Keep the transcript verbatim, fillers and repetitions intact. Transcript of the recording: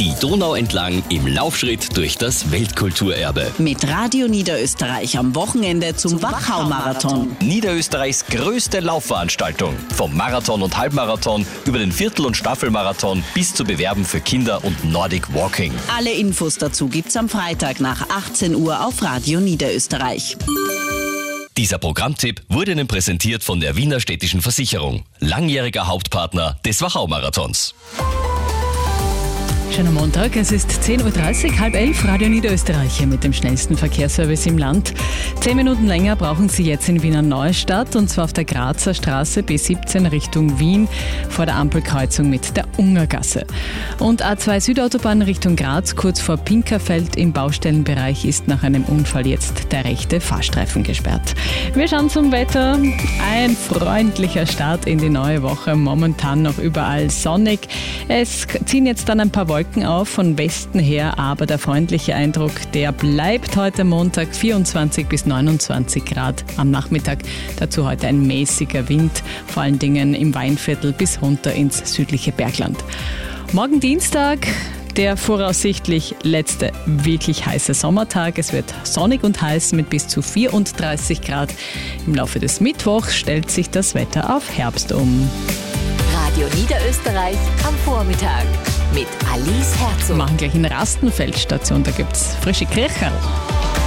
Die Donau entlang im Laufschritt durch das Weltkulturerbe. Mit Radio Niederösterreich am Wochenende zum, zum Wachau-Marathon. Niederösterreichs größte Laufveranstaltung. Vom Marathon und Halbmarathon über den Viertel- und Staffelmarathon bis zu Bewerben für Kinder und Nordic Walking. Alle Infos dazu gibt's am Freitag nach achtzehn Uhr auf Radio Niederösterreich. Dieser Programmtipp wurde Ihnen präsentiert von der Wiener Städtischen Versicherung, langjähriger Hauptpartner des Wachau-Marathons. Schöner Montag, es ist zehn Uhr dreißig, halb elf, Radio Niederösterreich hier mit dem schnellsten Verkehrsservice im Land. Zehn Minuten länger brauchen Sie jetzt in Wiener Neustadt, und zwar auf der Grazer Straße B siebzehn Richtung Wien vor der Ampelkreuzung mit der Ungergasse. Und A zwei Südautobahn Richtung Graz, kurz vor Pinkerfeld im Baustellenbereich, ist nach einem Unfall jetzt der rechte Fahrstreifen gesperrt. Wir schauen zum Wetter. Ein freundlicher Start in die neue Woche, momentan noch überall sonnig. Es ziehen jetzt dann ein paar Wolken auf von Westen her, aber der freundliche Eindruck, der bleibt heute Montag, vierundzwanzig bis neunundzwanzig Grad am Nachmittag. Dazu heute ein mäßiger Wind, vor allen Dingen im Weinviertel bis runter ins südliche Bergland. Morgen Dienstag, der voraussichtlich letzte wirklich heiße Sommertag. Es wird sonnig und heiß mit bis zu vierunddreißig Grad. Im Laufe des Mittwochs stellt sich das Wetter auf Herbst um. Radio Niederösterreich am Vormittag mit Alice Herzog. Wir machen gleich in Rastenfeldstation, da gibt es frische Krecherl.